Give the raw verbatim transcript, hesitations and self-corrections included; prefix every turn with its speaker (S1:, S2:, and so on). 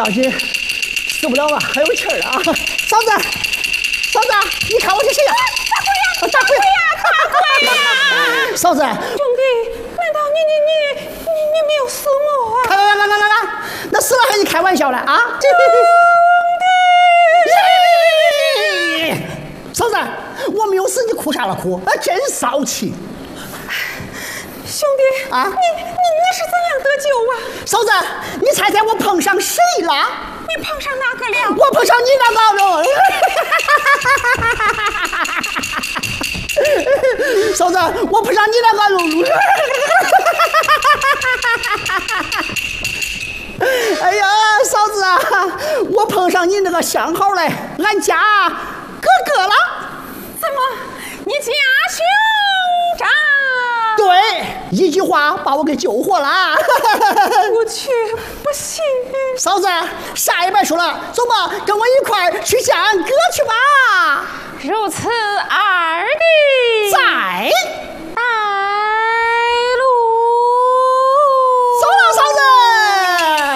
S1: 要紧，死不了了，还有气儿啊！嫂子，嫂子，你看我这谁呀？
S2: 大鬼呀！大鬼呀！大鬼呀！
S1: 嫂子，
S2: 兄弟，难道你你你你你没有死我啊？
S1: 看看看看看看，那死了还是开玩笑呢啊！
S2: 兄
S1: 弟，嫂子，我没有死，你哭啥了哭？啊，真骚气！
S2: 兄弟
S1: 啊，
S2: 你你你是怎样得救啊？
S1: 嫂子，你猜猜我碰上谁了？
S2: 你碰上哪个了？
S1: 我碰上你那老人。嫂子，我碰上你那个路路。哎呀，嫂子啊，我碰上你那个相好嘞，俺家哥哥了。
S2: 怎么，你家兄长？
S1: 对，一句话把我给救活了。
S2: 我去，不行！
S1: 嫂子，啥也别说了，走吧，跟我一块儿去见俺哥去吧。
S2: 如此二弟。